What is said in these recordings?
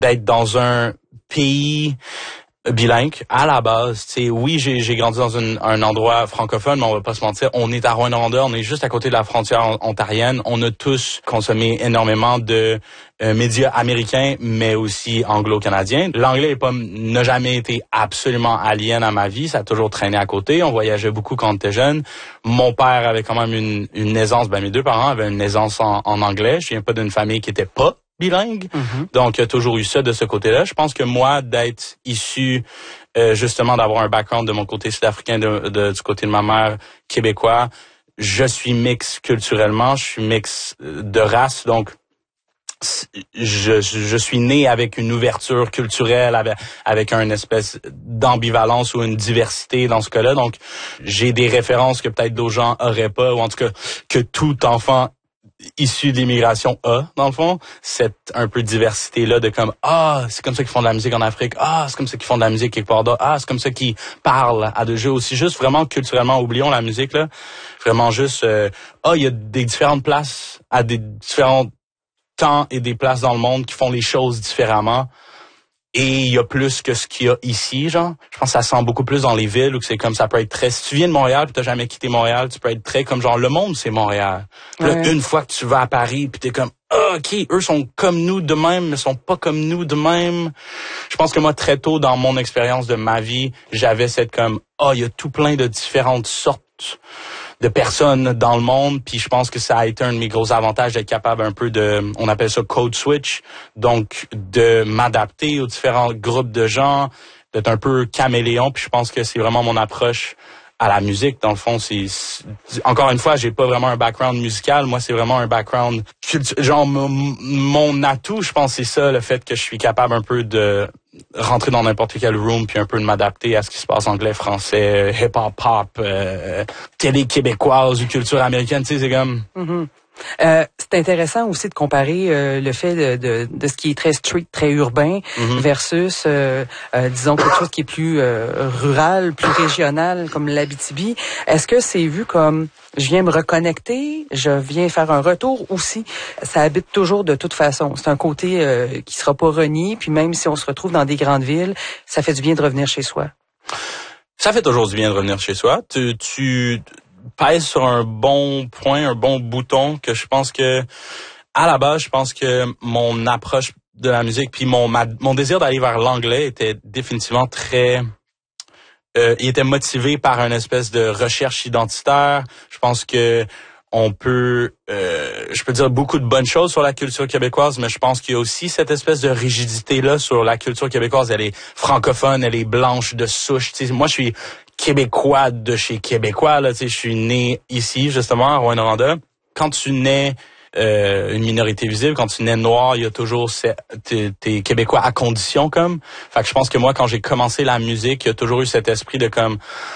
d'être dans un pays bilingue à la base. Tu sais, oui, j'ai grandi dans un endroit francophone, mais on va pas se mentir, on est à Rouyn-Noranda, on est juste à côté de la frontière ontarienne. On a tous consommé énormément de médias américains, mais aussi anglo-canadiens. L'anglais n'a jamais été absolument alien à ma vie, ça a toujours traîné à côté. On voyageait beaucoup quand on était jeune. Mon père avait quand même une aisance, mes deux parents avaient une aisance en anglais. Je viens pas d'une famille qui était pas bilingue. Donc, il y a toujours eu ça de ce côté-là. Je pense que moi, d'être issu, justement, d'avoir un background de mon côté sud-africain, du côté de ma mère québécois, je suis mix culturellement, je suis mix de race, donc je suis né avec une ouverture culturelle, avec une espèce d'ambivalence ou une diversité dans ce cas-là. Donc, j'ai des références que peut-être d'autres gens auraient pas, ou en tout cas, que tout enfant issu de l'immigration dans le fond, cette un peu diversité-là de comme, c'est comme ça qu'ils font de la musique en Afrique, c'est comme ça qu'ils font de la musique quelque part d'autre, c'est comme ça qu'ils parlent à deux jeux aussi, juste vraiment culturellement, oublions la musique, là, vraiment juste, il y a des différentes places, à des différents temps et des places dans le monde qui font les choses différemment. Et il y a plus que ce qu'il y a ici, genre. Je pense que ça sent beaucoup plus dans les villes où que c'est comme ça peut être très... Si tu viens de Montréal puis t'as jamais quitté Montréal, tu peux être très comme genre le monde, c'est Montréal. Là, une fois que tu vas à Paris puis t'es comme OK, eux sont comme nous de même, mais sont pas comme nous de même. Je pense que moi, très tôt dans mon expérience de ma vie, j'avais cette comme il y a tout plein de différentes sortes de personnes dans le monde, puis je pense que ça a été un de mes gros avantages d'être capable un peu on appelle ça code switch, donc de m'adapter aux différents groupes de gens, d'être un peu caméléon, puis je pense que c'est vraiment mon approche à la musique. Dans le fond, encore une fois, j'ai pas vraiment un background musical, moi c'est vraiment un background genre mon atout, je pense c'est ça, le fait que je suis capable un peu de rentrer dans n'importe quel room puis un peu de m'adapter à ce qui se passe anglais, français, hip-hop, pop, télé québécoise ou culture américaine, tu sais, c'est comme... C'est intéressant aussi de comparer le fait de ce qui est très street, très urbain versus, disons, quelque chose qui est plus rural, plus régional, comme l'Abitibi. Est-ce que c'est vu comme je viens me reconnecter, je viens faire un retour aussi? Ça habite toujours de toute façon. C'est un côté qui sera pas renié, puis même si on se retrouve dans des grandes villes, ça fait du bien de revenir chez soi. Ça fait toujours du bien de revenir chez soi. Tu pèse sur un bon point, un bon bouton que je pense que, à la base, je pense que mon approche de la musique puis mon désir d'aller vers l'anglais était définitivement très... il était motivé par une espèce de recherche identitaire. Je pense que je peux dire beaucoup de bonnes choses sur la culture québécoise, mais je pense qu'il y a aussi cette espèce de rigidité-là sur la culture québécoise. Elle est francophone, elle est blanche de souche. Tu sais, moi, je suis québécois de chez québécois, là, tu sais, je suis né ici, justement, à Rouyn-Noranda. Quand tu nais une minorité visible, quand tu nais noir, il y a toujours t'es québécois à condition, comme. Fait que je pense que moi, quand j'ai commencé la musique, il y a toujours eu cet esprit de comme...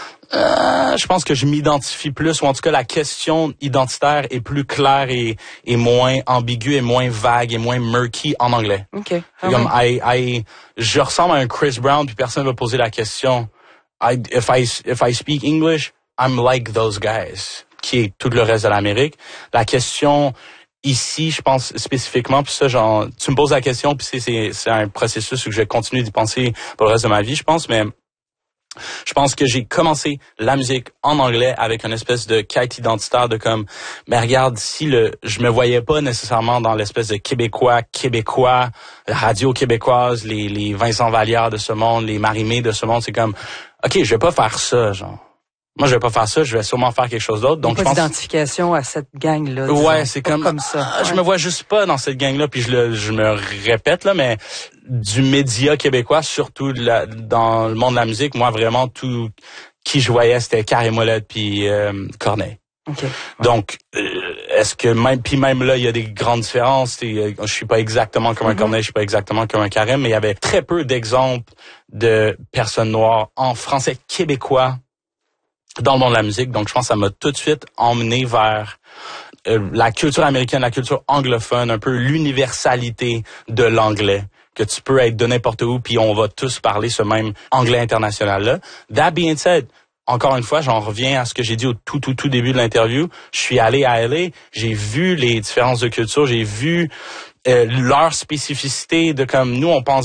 je pense que je m'identifie plus, ou en tout cas la question identitaire est plus claire et moins ambiguë et moins vague et moins murky en anglais. Okay. Comme je ressemble à un Chris Brown puis personne va poser la question. If I speak English, I'm like those guys, qui est tout le reste de l'Amérique. La question ici, je pense spécifiquement, puis ça, genre, tu me poses la question, puis c'est un processus où je vais continuer d'y penser pour le reste de ma vie, je pense, mais je pense que j'ai commencé la musique en anglais avec une espèce de quête identitaire de comme, mais regarde, je me voyais pas nécessairement dans l'espèce de québécois, radio québécoise, les Vincent Vallière de ce monde, les Marie-Mé de ce monde, c'est comme, OK, je vais pas faire ça, genre. Moi, je vais pas faire ça, je vais sûrement faire quelque chose d'autre. Donc, je pense d'identification à cette gang-là. Ouais, c'est comme ça. Je me vois juste pas dans cette gang-là, puis je me répète là, mais du média québécois, surtout dans le monde de la musique, moi vraiment tout qui je voyais, c'était Carré Molette puis Corneille. Okay. Donc, est-ce que même là, il y a des grandes différences. Je suis pas exactement comme un Corneille, je suis pas exactement comme un Carré, mais il y avait très peu d'exemples de personnes noires en français québécois dans le monde de la musique. Donc, je pense que ça m'a tout de suite emmené vers la culture américaine, la culture anglophone, un peu l'universalité de l'anglais, que tu peux être de n'importe où, puis on va tous parler ce même anglais international-là. That being said, encore une fois, j'en reviens à ce que j'ai dit au tout début de l'interview. Je suis allé à LA, j'ai vu les différences de culture, j'ai vu leur spécificité de comme nous on pense